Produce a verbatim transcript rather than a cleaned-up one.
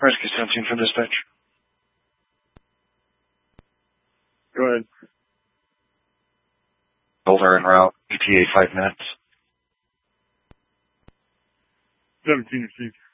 Rescue seventeen from dispatch. Go ahead. Boulder en route. E T A five minutes. seventeen received.